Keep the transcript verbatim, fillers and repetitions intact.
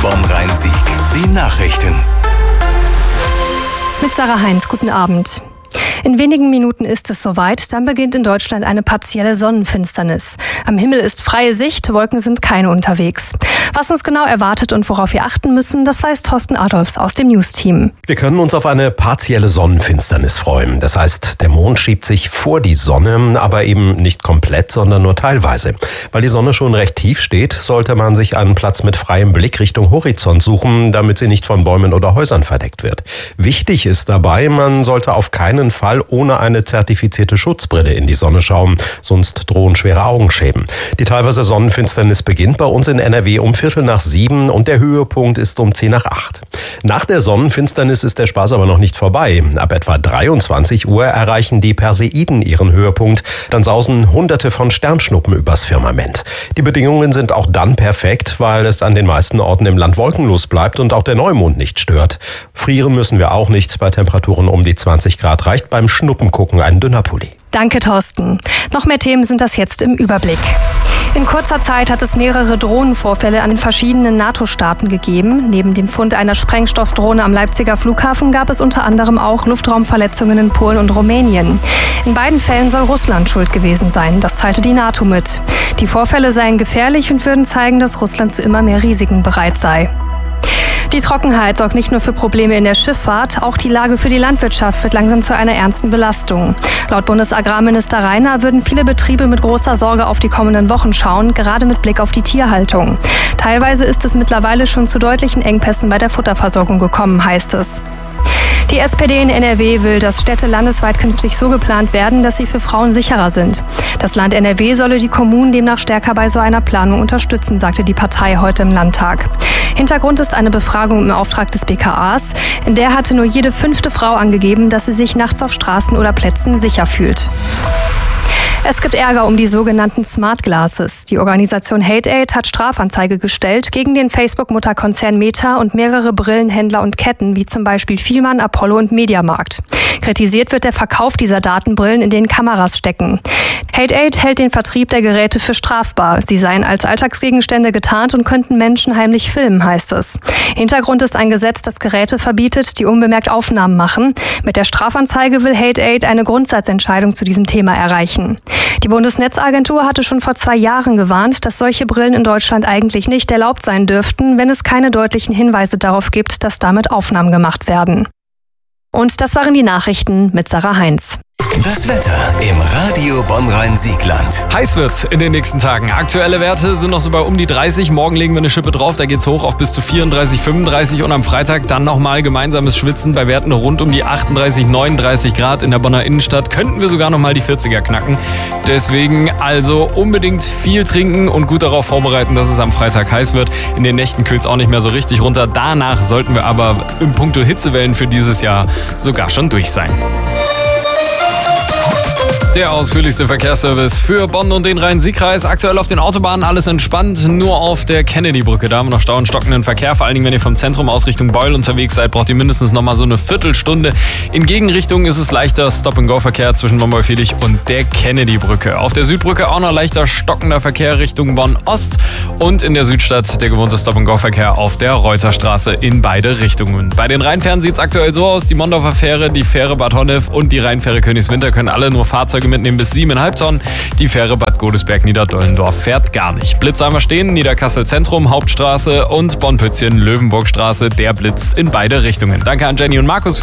Bonn-Rhein-Sieg. Die Nachrichten. Mit Sarah Heinz, guten Abend. In wenigen Minuten ist es soweit, dann beginnt in Deutschland eine partielle Sonnenfinsternis. Am Himmel ist freie Sicht, Wolken sind keine unterwegs. Was uns genau erwartet und worauf wir achten müssen, das weiß Thorsten Adolfs aus dem News-Team. Wir können uns auf eine partielle Sonnenfinsternis freuen. Das heißt, der Mond schiebt sich vor die Sonne, aber eben nicht komplett, sondern nur teilweise. Weil die Sonne schon recht tief steht, sollte man sich einen Platz mit freiem Blick Richtung Horizont suchen, damit sie nicht von Bäumen oder Häusern verdeckt wird. Wichtig ist dabei, man sollte auf keinen Fall ohne eine zertifizierte Schutzbrille in die Sonne schauen, sonst drohen schwere Augenschäden. Die teilweise Sonnenfinsternis beginnt bei uns in N R W um Viertel nach sieben und der Höhepunkt ist um zehn nach acht. Nach der Sonnenfinsternis ist der Spaß aber noch nicht vorbei. Ab etwa dreiundzwanzig Uhr erreichen die Perseiden ihren Höhepunkt. Dann sausen Hunderte von Sternschnuppen übers Firmament. Die Bedingungen sind auch dann perfekt, weil es an den meisten Orten im Land wolkenlos bleibt und auch der Neumond nicht stört. Frieren müssen wir auch nicht. Bei Temperaturen um die zwanzig Grad reicht beim Schnuppengucken ein dünner Pulli. Danke, Thorsten. Noch mehr Themen sind das jetzt im Überblick. In kurzer Zeit hat es mehrere Drohnenvorfälle an den verschiedenen NATO-Staaten gegeben. Neben dem Fund einer Sprengstoffdrohne am Leipziger Flughafen gab es unter anderem auch Luftraumverletzungen in Polen und Rumänien. In beiden Fällen soll Russland schuld gewesen sein. Das teilte die NATO mit. Die Vorfälle seien gefährlich und würden zeigen, dass Russland zu immer mehr Risiken bereit sei. Die Trockenheit sorgt nicht nur für Probleme in der Schifffahrt, auch die Lage für die Landwirtschaft wird langsam zu einer ernsten Belastung. Laut Bundesagrarminister Rainer würden viele Betriebe mit großer Sorge auf die kommenden Wochen schauen, gerade mit Blick auf die Tierhaltung. Teilweise ist es mittlerweile schon zu deutlichen Engpässen bei der Futterversorgung gekommen, heißt es. Die S P D in N R W will, dass Städte landesweit künftig so geplant werden, dass sie für Frauen sicherer sind. Das Land N R W solle die Kommunen demnach stärker bei so einer Planung unterstützen, sagte die Partei heute im Landtag. Hintergrund ist eine Befragung im Auftrag des B K As. In der hatte nur jede fünfte Frau angegeben, dass sie sich nachts auf Straßen oder Plätzen sicher fühlt. Es gibt Ärger um die sogenannten Smart Glasses. Die Organisation HateAid hat Strafanzeige gestellt gegen den Facebook-Mutterkonzern Meta und mehrere Brillenhändler und Ketten, wie zum Beispiel Fielmann, Apollo und Mediamarkt. Kritisiert wird der Verkauf dieser Datenbrillen, in denen Kameras stecken. HateAid hält den Vertrieb der Geräte für strafbar. Sie seien als Alltagsgegenstände getarnt und könnten Menschen heimlich filmen, heißt es. Hintergrund ist ein Gesetz, das Geräte verbietet, die unbemerkt Aufnahmen machen. Mit der Strafanzeige will HateAid eine Grundsatzentscheidung zu diesem Thema erreichen. Die Bundesnetzagentur hatte schon vor zwei Jahren gewarnt, dass solche Brillen in Deutschland eigentlich nicht erlaubt sein dürften, wenn es keine deutlichen Hinweise darauf gibt, dass damit Aufnahmen gemacht werden. Und das waren die Nachrichten mit Sarah Heinz. Das Wetter im Radio Bonn-Rhein-Siegland. Heiß wird's in den nächsten Tagen. Aktuelle Werte sind noch so bei um die dreißig. Morgen legen wir eine Schippe drauf. Da geht's hoch auf bis zu vierunddreißig, fünfunddreißig. Und am Freitag dann nochmal gemeinsames Schwitzen bei Werten rund um die achtunddreißig, neununddreißig Grad. In der Bonner Innenstadt könnten wir sogar nochmal die vierziger knacken. Deswegen also unbedingt viel trinken und gut darauf vorbereiten, dass es am Freitag heiß wird. In den Nächten kühlt's auch nicht mehr so richtig runter. Danach sollten wir aber im Puncto Hitzewellen für dieses Jahr sogar schon durch sein. Der ausführlichste Verkehrsservice für Bonn und den Rhein-Sieg-Kreis. Aktuell auf den Autobahnen alles entspannt, nur auf der Kennedy-Brücke. Da haben wir noch Stau und stockenden Verkehr. Vor allen Dingen, wenn ihr vom Zentrum aus Richtung Beul unterwegs seid, braucht ihr mindestens noch mal so eine Viertelstunde. In Gegenrichtung ist es leichter Stop-and-Go-Verkehr zwischen Bonn-Beul-Fiedich und der Kennedy-Brücke. Auf der Südbrücke auch noch leichter stockender Verkehr Richtung Bonn-Ost. Und in der Südstadt der gewohnte Stop-and-Go-Verkehr auf der Reuterstraße in beide Richtungen. Bei den Rheinfähren sieht es aktuell so aus. Die Mondorfer Fähre, die Fähre Bad Honnef und die Rheinfähre Königswinter können alle nur Fahrzeuge mitnehmen bis sieben Komma fünf Tonnen. Die Fähre Bad Godesberg-Niederdollendorf fährt gar nicht. Blitz haben wir stehen, Niederkassel Zentrum, Hauptstraße und Bonn-Pützchen, Löwenburgstraße. Der blitzt in beide Richtungen. Danke an Jenny und Markus.